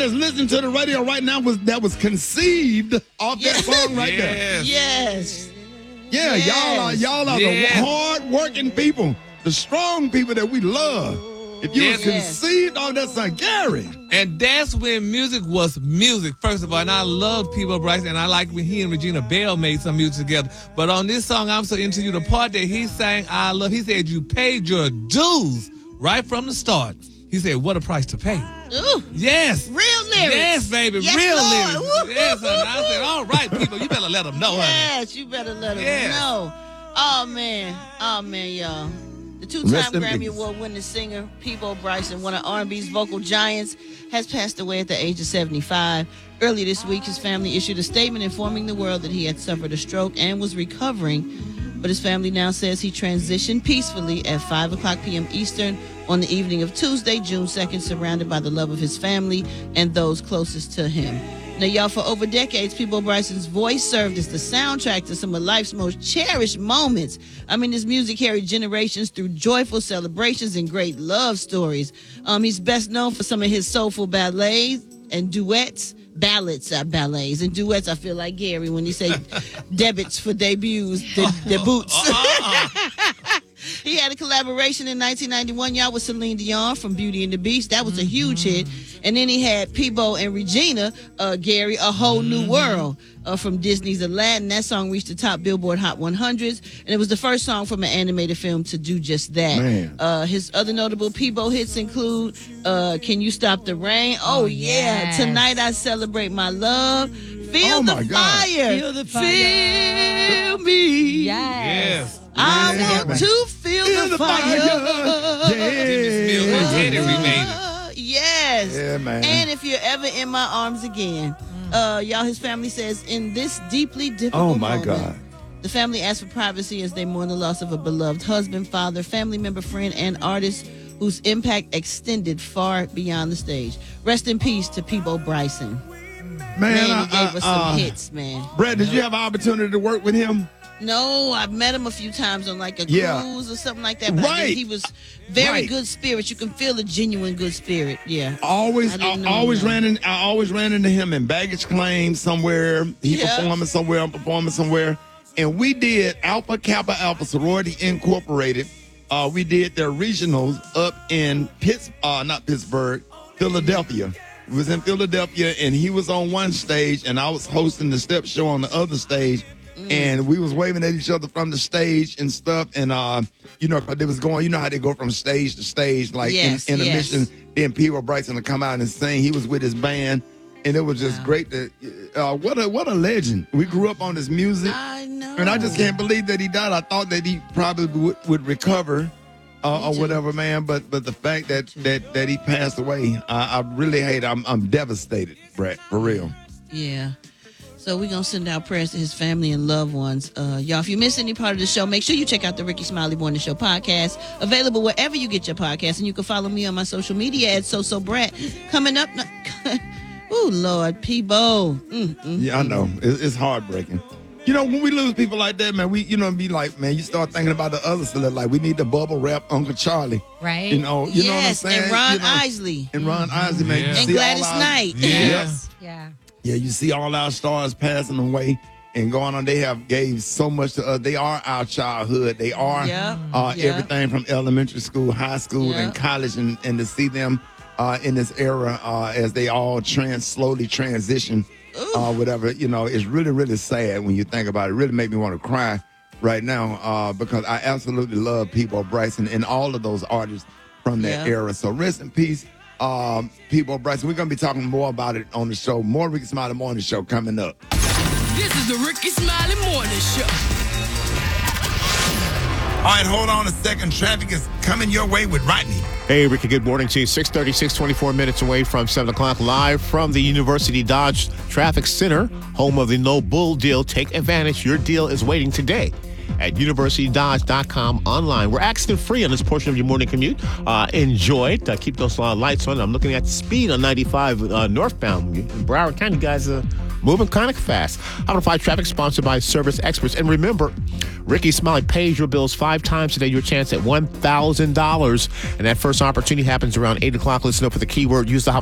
that's listening to the radio right now was conceived off that song right there. Yes. Yeah, y'all are the hard-working people, the strong people that we love. If you was conceived off that song, Gary. And that's when music was music, first of all. And I love Peabo Bryson, and I like when he and Regina Bell made some music together. But on this song, I'm So Into You, the part that he sang, I love, he said, you paid your dues right from the start. He said, what a price to pay. Ooh. Yes. Real lyrics. Yes, baby. Yes, real Lord. lyrics. Yes, honey. I said, all right, people, you better let them know, honey. Yes, you better let them know. Oh, man, y'all. The two-time Grammy Award-winning singer Peabo Bryson, one of R&B's vocal giants, has passed away at the age of 75. Earlier this week, his family issued a statement informing the world that he had suffered a stroke and was recovering. But his family now says he transitioned peacefully at 5 o'clock p.m. Eastern on the evening of Tuesday, June 2nd, surrounded by the love of his family and those closest to him. Now, y'all, for over decades, Peabo Bryson's voice served as the soundtrack to some of life's most cherished moments. I mean, his music carried generations through joyful celebrations and great love stories. He's best known for some of his soulful ballets and duets. Ballets and duets. I feel like Gary when he say debits for debuts, the boots. He had a collaboration in 1991, y'all, with Celine Dion from Beauty and the Beast. That was a huge hit. And then he had Peabo and Regina, Gary, A Whole New World from Disney's Aladdin. That song reached the top Billboard Hot 100s, and it was the first song from an animated film to do just that. Man. His other notable Peabo hits include Can You Stop the Rain? Oh, yeah. Tonight I Celebrate My Love. Feel the fire. Feel the fire. Feel me. Yes. I want to feel the fire. Yes. Yeah, man. And if you're ever in my arms again, y'all, his family says, in this deeply difficult moment, God. the family asks for privacy as they mourn the loss of a beloved husband, father, family member, friend, and artist whose impact extended far beyond the stage. Rest in peace to Peabo Bryson. Man, he gave us some hits, man. Brad, did you have an opportunity to work with him? No, I've met him a few times on like a cruise or something like that. But I mean, he was very good spirit. You can feel a genuine good spirit. Yeah. I always ran into him in baggage claim somewhere. He performing somewhere, I'm performing somewhere. And we did Alpha Kappa Alpha Sorority Incorporated. We did their regionals up in Philadelphia. It was in Philadelphia, and he was on one stage, and I was hosting the step show on the other stage. And we was waving at each other from the stage and stuff. And, they was going, you know how they go from stage to stage, like in a mission. Then Peabo Bryson would come out and sing. He was with his band. And it was just great. What a legend. We grew up on his music. I know. And I just can't believe that he died. I thought that he probably would recover or whatever, man. But the fact that he passed away, I really hate it. I'm devastated, Brett, for real. Yeah. So we're going to send out prayers to his family and loved ones. Y'all, if you miss any part of the show, make sure you check out the Ricky Smiley Morning Show podcast, available wherever you get your podcast. And you can follow me on my social media at SoSoBrat. Coming up, oh, Lord, Peabo. Yeah, I know. It's heartbreaking. You know, when we lose people like that, man, be like, man, you start thinking about the other celebrities. Like, we need to bubble wrap Uncle Charlie. Right. You know what I'm saying? And Ron Isley. And Ron Isley, man. Yeah. And Gladys Knight. Yes. Yeah. Yeah, you see all our stars passing away and going on. They have gave so much to us. They are our childhood. They are everything from elementary school, high school, and college. And to see them in this era as they all slowly transition, whatever, it's really, really sad when you think about it. It really make me want to cry right now because I absolutely love Peabo Bryson and all of those artists from that era. So rest in peace. Peabo Bryson. We're going to be talking more about it on the show. More Ricky Smiley Morning Show coming up. This is the Ricky Smiley Morning Show. All right, hold on a second. Traffic is coming your way with Rodney. Hey, Ricky, good morning to you. 6:36, 24 minutes away from 7 o'clock, live from the University Dodge Traffic Center, home of the No Bull Deal. Take advantage. Your deal is waiting today at universitydodge.com online. We're accident-free on this portion of your morning commute. Enjoy it. Keep those lights on. I'm looking at the speed on 95 northbound. In Broward County, guys are moving kind of fast. How to Fight Traffic, sponsored by Service Experts. And remember, Ricky Smiley pays your bills 5 times today. Your chance at $1,000. And that first opportunity happens around 8 o'clock. Listen up for the keyword. Use the